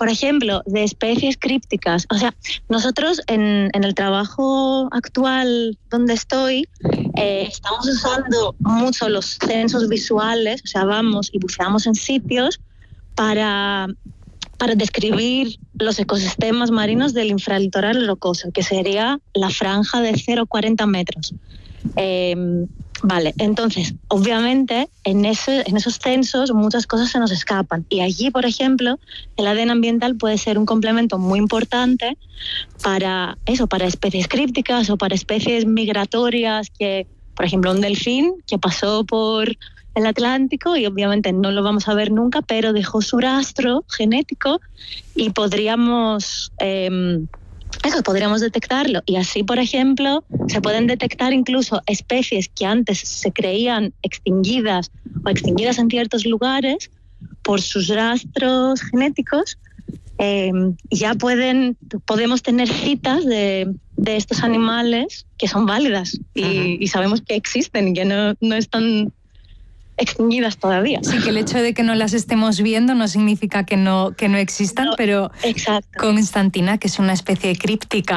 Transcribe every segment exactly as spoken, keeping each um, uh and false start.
por ejemplo, de especies crípticas. O sea, nosotros en, en el trabajo actual donde estoy, eh, estamos usando mucho los censos visuales, o sea, vamos y buceamos en sitios para, para describir los ecosistemas marinos del infralitoral rocoso, que sería la franja de cero a cuarenta metros. Eh, vale, entonces, obviamente, en, ese, en esos censos muchas cosas se nos escapan. Y allí, por ejemplo, el A D N ambiental puede ser un complemento muy importante para eso, para especies crípticas o para especies migratorias que, por ejemplo, un delfín que pasó por el Atlántico y obviamente no lo vamos a ver nunca, pero dejó su rastro genético y podríamos... Eh, Eso, podríamos detectarlo. Y así, por ejemplo, se pueden detectar incluso especies que antes se creían extinguidas o extinguidas en ciertos lugares por sus rastros genéticos. Eh, ya pueden, podemos tener citas de, de estos animales que son válidas y, uh-huh. y sabemos que existen y que no, no están extinguidas todavía. Sí, que el hecho de que no las estemos viendo no significa que no, que no existan, no, pero exacto. Constantina, que es una especie críptica.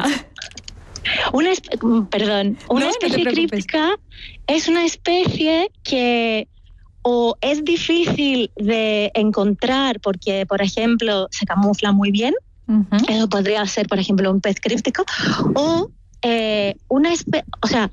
Una espe- perdón, una no, especie no críptica es una especie que o es difícil de encontrar porque, por ejemplo, se camufla muy bien, uh-huh. eso podría ser, por ejemplo, un pez críptico, o eh, una especie, o sea,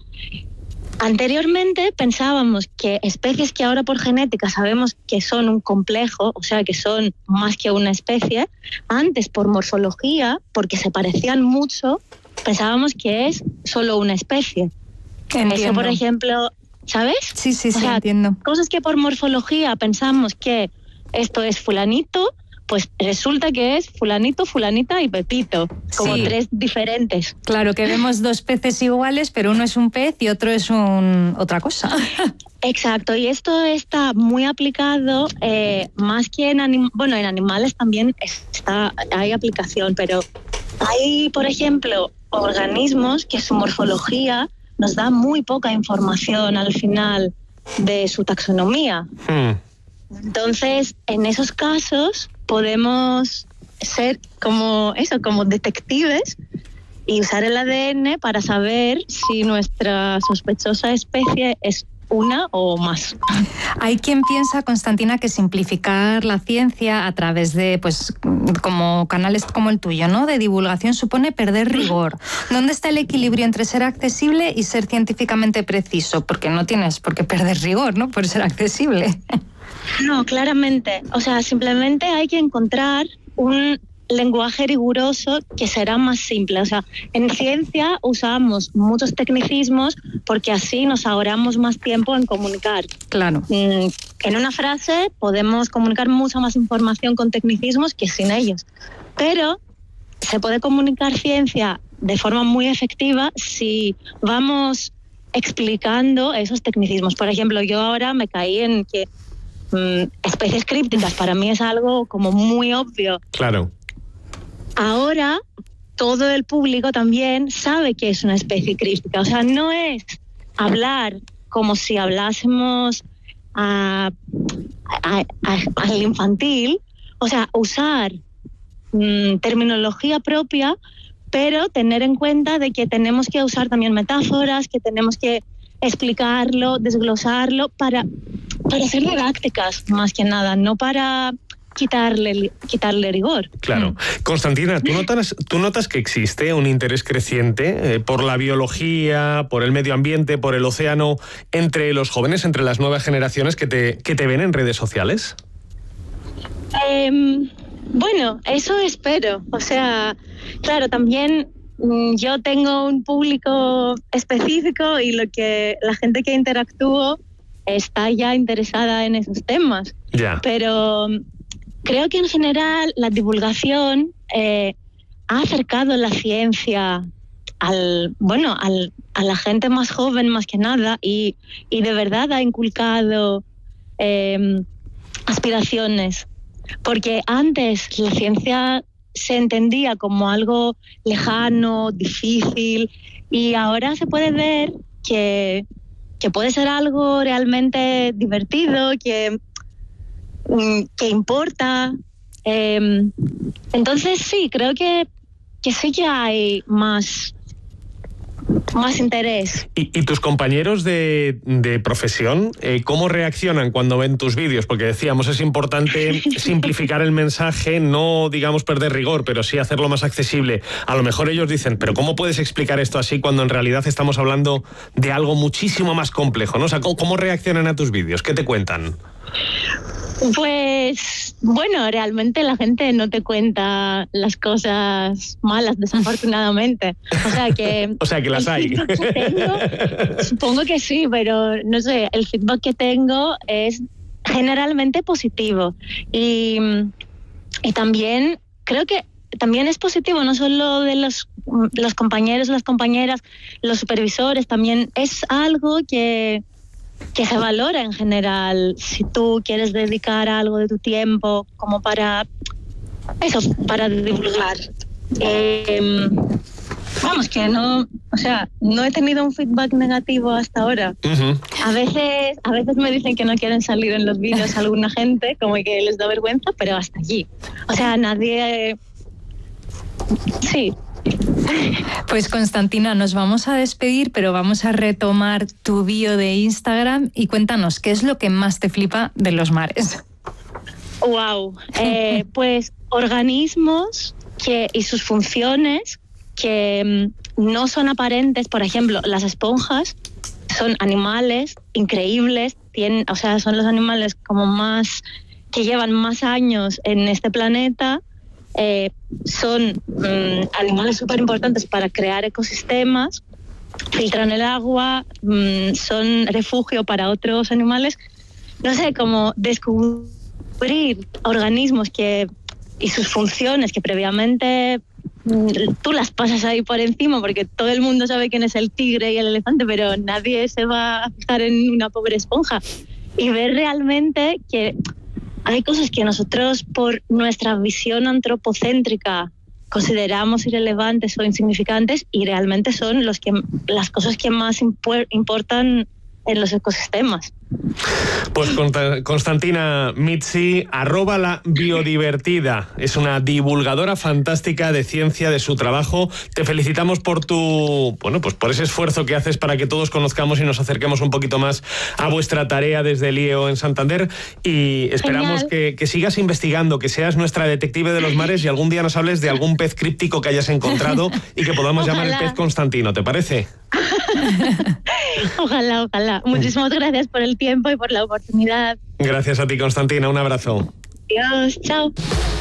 anteriormente pensábamos que especies que ahora por genética sabemos que son un complejo, o sea, que son más que una especie, antes por morfología, porque se parecían mucho, pensábamos que es solo una especie. Entiendo. Eso, por ejemplo, ¿sabes? Sí, sí, sí, o sea, entiendo. Cosas que por morfología pensamos que esto es fulanito, pues resulta que es fulanito, fulanita y pepito, como sí. tres diferentes. Claro, que vemos dos peces iguales, pero uno es un pez y otro es un otra cosa. Exacto, y esto está muy aplicado, eh, más que en anim- bueno, en animales también está, hay aplicación, pero hay, por ejemplo, organismos que su morfología nos da muy poca información al final de su taxonomía. Hmm. Entonces, en esos casos podemos ser como eso, como detectives y usar el A D N para saber si nuestra sospechosa especie es una o más. Hay quien piensa, Constantina, que simplificar la ciencia a través de, pues, como canales como el tuyo, ¿no?, de divulgación supone perder rigor. ¿Dónde está el equilibrio entre ser accesible y ser científicamente preciso? Porque no tienes por qué perder rigor, ¿no?, por ser accesible. No, claramente. O sea, simplemente hay que encontrar un lenguaje riguroso que será más simple. O sea, en ciencia usamos muchos tecnicismos porque así nos ahorramos más tiempo en comunicar. Claro. En una frase podemos comunicar mucha más información con tecnicismos que sin ellos. Pero se puede comunicar ciencia de forma muy efectiva si vamos explicando esos tecnicismos. Por ejemplo, yo ahora me caí en que mmm, especies crípticas para mí es algo como muy obvio. Claro. Ahora todo el público también sabe que es una especie críptica. O sea, no es hablar como si hablásemos a, a, a, al infantil. O sea, usar mmm, terminología propia, pero tener en cuenta de que tenemos que usar también metáforas, que tenemos que explicarlo, desglosarlo para, para ser didácticas, más que nada, no para quitarle, quitarle rigor. Claro. Constantina, ¿tú notas, ¿tú notas que existe un interés creciente eh, por la biología, por el medio ambiente, por el océano, entre los jóvenes, entre las nuevas generaciones que te, que te ven en redes sociales? Eh, bueno, eso espero. O sea, claro, también mmm, yo tengo un público específico y lo que la gente que interactúo está ya interesada en esos temas. Ya. Pero creo que en general la divulgación eh, ha acercado la ciencia al, bueno, al, a la gente más joven más que nada y, y de verdad ha inculcado eh, aspiraciones. Porque antes la ciencia se entendía como algo lejano, difícil, y ahora se puede ver que, que puede ser algo realmente divertido, que, que importa. Eh, entonces sí, creo que, que sí que hay más... más interés. ¿Y, y tus compañeros de, de profesión, eh, cómo reaccionan cuando ven tus vídeos? Porque decíamos, es importante simplificar el mensaje, no, digamos, perder rigor, pero sí hacerlo más accesible. A lo mejor ellos dicen, pero ¿cómo puedes explicar esto así cuando en realidad estamos hablando de algo muchísimo más complejo, ¿no? O sea, ¿cómo, cómo reaccionan a tus vídeos? ¿Qué te cuentan? Pues bueno, realmente la gente no te cuenta las cosas malas, desafortunadamente. O sea que... o sea que las hay. Que tengo, supongo que sí, pero no sé, el feedback que tengo es generalmente positivo. Y, y también creo que también es positivo, no solo de los, los compañeros, las compañeras, los supervisores, también es algo que... que se valora en general si tú quieres dedicar algo de tu tiempo como para eso, para divulgar. Eh, vamos, que no, o sea, no he tenido un feedback negativo hasta ahora. Uh-huh. A veces, a veces me dicen que no quieren salir en los vídeos alguna gente, como que les da vergüenza, pero hasta allí. O sea, nadie... Sí. Pues Constantina, nos vamos a despedir, pero vamos a retomar tu bio de Instagram y cuéntanos, ¿qué es lo que más te flipa de los mares? Wow, eh, pues organismos que, y sus funciones que mm, no son aparentes. Por ejemplo, las esponjas son animales increíbles, tienen, o sea, son los animales como más que llevan más años en este planeta. Eh, son um, animales súper importantes para crear ecosistemas, filtran el agua, um, son refugio para otros animales. No sé, como descubrir organismos que y sus funciones que previamente um, tú las pasas ahí por encima porque todo el mundo sabe quién es el tigre y el elefante, pero nadie se va a fijar en una pobre esponja. Y ver realmente que hay cosas que nosotros, por nuestra visión antropocéntrica, consideramos irrelevantes o insignificantes y realmente son los que, las cosas que más impu- importan en los ecosistemas. Pues Constantina Mizzi, arroba la biodivertida, es una divulgadora fantástica de ciencia, de su trabajo. Te felicitamos por tu, bueno, pues por ese esfuerzo que haces para que todos conozcamos y nos acerquemos un poquito más a vuestra tarea desde el I E O en Santander y esperamos que, que sigas investigando, que seas nuestra detective de los mares y algún día nos hables de algún pez críptico que hayas encontrado y que podamos Ojalá. llamar el pez Constantino, ¿te parece? Ojalá, ojalá. Muchísimas gracias por el tiempo y por la oportunidad. Gracias a ti, Constantina. Un abrazo. Adiós, chao.